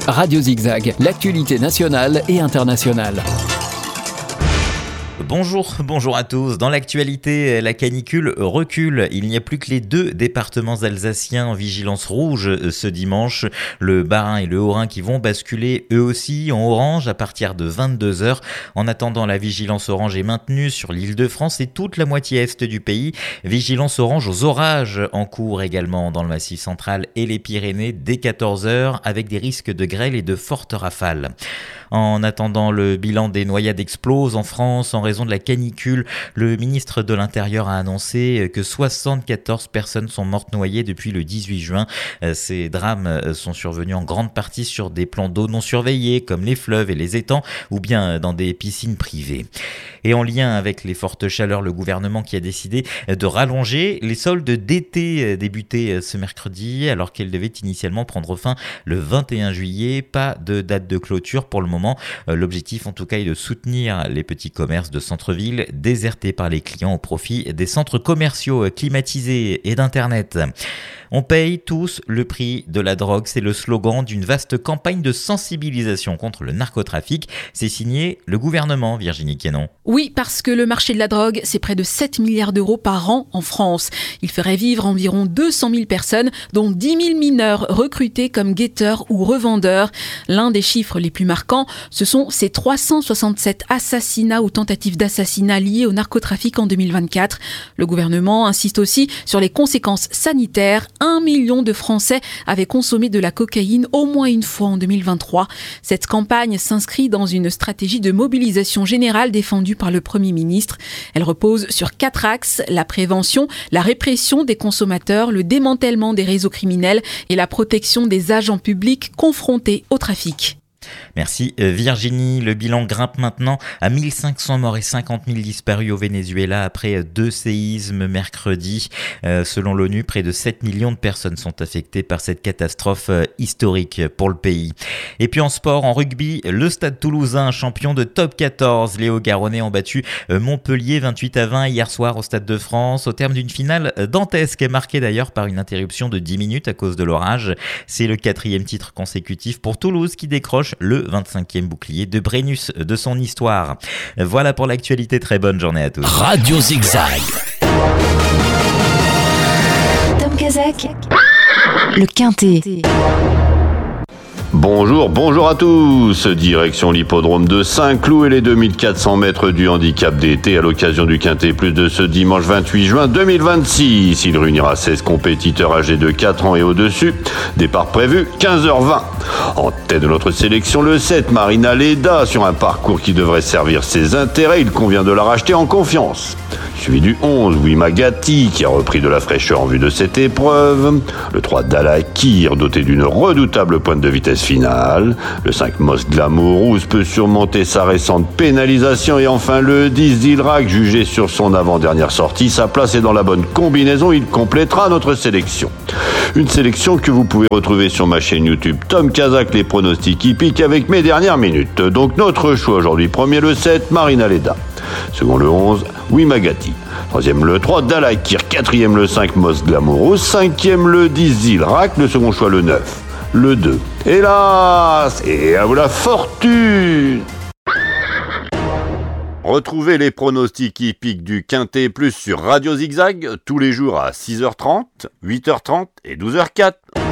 Radio Zigzag, l'actualité nationale et internationale. Bonjour à tous. Dans l'actualité, la canicule recule. Il n'y a plus que les 2 départements alsaciens en vigilance rouge ce dimanche. Le Bas-Rhin et le Haut-Rhin qui vont basculer eux aussi en orange à partir de 22h. En attendant, la vigilance orange est maintenue sur l'Île-de-France et toute la moitié est du pays. Vigilance orange aux orages en cours également dans le Massif central et les Pyrénées dès 14h avec des risques de grêle et de fortes rafales. En attendant, le bilan des noyades explose en France en raison de la canicule. Le ministre de l'Intérieur a annoncé que 74 personnes sont mortes noyées depuis le 18 juin. Ces drames sont survenus en grande partie sur des plans d'eau non surveillés comme les fleuves et les étangs ou bien dans des piscines privées. Et en lien avec les fortes chaleurs, le gouvernement qui a décidé de rallonger les soldes d'été débutés ce mercredi alors qu'elles devaient initialement prendre fin le 21 juillet. Pas de date de clôture pour le moment. L'objectif en tout cas est de soutenir les petits commerces de centre-ville désertés par les clients au profit des centres commerciaux climatisés et d'internet. On paye tous le prix de la drogue, c'est le slogan d'une vaste campagne de sensibilisation contre le narcotrafic. C'est signé le gouvernement, Virginie Quénon. Oui, parce que le marché de la drogue, c'est près de 7 milliards d'euros par an en France. Il ferait vivre environ 200 000 personnes, dont 10 000 mineurs recrutés comme guetteurs ou revendeurs. L'un des chiffres les plus marquants, ce sont ces 367 assassinats ou tentatives d'assassinat liés au narcotrafic en 2024. Le gouvernement insiste aussi sur les conséquences sanitaires. 1 million de Français avaient consommé de la cocaïne au moins une fois en 2023. Cette campagne s'inscrit dans une stratégie de mobilisation générale défendue par le Premier ministre. Elle repose sur 4 axes: la prévention, la répression des consommateurs, le démantèlement des réseaux criminels et la protection des agents publics confrontés au trafic. Merci Virginie. Le bilan grimpe maintenant à 1500 morts et 50 000 disparus au Venezuela après 2 séismes mercredi. Selon l'ONU, près de 7 millions de personnes sont affectées par cette catastrophe historique pour le pays. Et puis en sport, en rugby, le Stade Toulousain, champion de top 14. Les Hauts-Garonnais ont battu Montpellier 28-20 hier soir au Stade de France au terme d'une finale dantesque marquée d'ailleurs par une interruption de 10 minutes à cause de l'orage. C'est le 4e titre consécutif pour Toulouse qui décroche le 25e bouclier de Brennus de son histoire. Voilà pour l'actualité, très bonne journée à tous. Radio Zigzag. Tom Kazak, le Quintet. Bonjour à tous. Direction l'hippodrome de Saint-Cloud et les 2400 mètres du handicap d'été à l'occasion du Quintet Plus de ce dimanche 28 juin 2026. Il réunira 16 compétiteurs âgés de 4 ans et au-dessus. Départ prévu 15h20. En tête de notre sélection, le 7, Marina Leda, sur un parcours qui devrait servir ses intérêts. Il convient de la racheter en confiance. Suivi du 11, Wimagati, qui a repris de la fraîcheur en vue de cette épreuve. Le 3, Dalakir, doté d'une redoutable pointe de vitesse finale. Le 5, Mos Glamourous peut surmonter sa récente pénalisation. Et enfin le 10, Dilrak, jugé sur son avant-dernière sortie. Sa place est dans la bonne combinaison. Il complétera notre sélection. Une sélection que vous pouvez retrouver sur ma chaîne YouTube Tom Kazak, les pronostics hippiques avec mes dernières minutes. Donc notre choix aujourd'hui, premier le 7, Marina Leda. Second le 11, Wimagati. Troisième le 3, Dalakir. Quatrième le 5, Mos Glamourous. Cinquième le 10, Zilrak. Le second choix le 9, le 2. Hélas, et à vous la fortune. Retrouvez les pronostics hippiques du Quintet Plus sur Radio Zigzag tous les jours à 6h30, 8h30 et 12h04.